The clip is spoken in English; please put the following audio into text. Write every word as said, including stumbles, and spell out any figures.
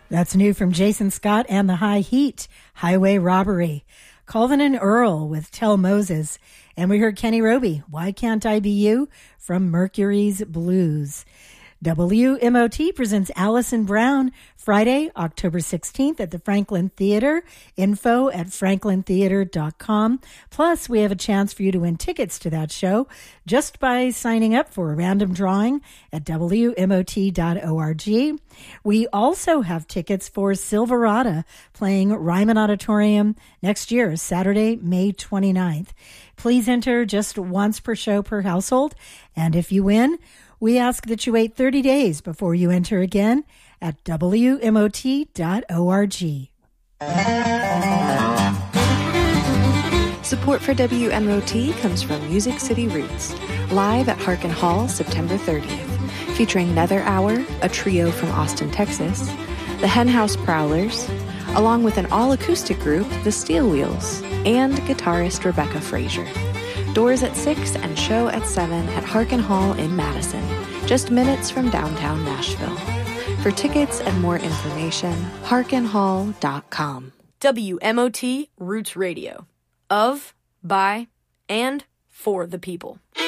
That's new from Jason Scott and the High Heat, Highway Robbery. Colvin and Earl with Tell Moses. And we heard Kenny Roby, Why Can't I Be You, from Mercury's Blues. W M O T presents Alison Brown Friday, October sixteenth at the Franklin Theater. Info at franklin theater dot com. Plus, we have a chance for you to win tickets to that show just by signing up for a random drawing at W M O T dot org. We also have tickets for Silverado playing Ryman Auditorium next year, Saturday, May twenty-ninth. Please enter just once per show per household. And if you win, we ask that you wait thirty days before you enter again at W M O T dot org. Support for W M O T comes from Music City Roots, live at Harkin Hall September thirtieth, featuring Nether Hour, a trio from Austin, Texas, the Hen House Prowlers, along with an all-acoustic group, the Steel Wheels, and guitarist Rebecca Frazier. Doors at six and show at seven at Harkin Hall in Madison, just minutes from downtown Nashville. For tickets and more information, harkin hall dot com. W M O T Roots Radio. Of, by, and for the people.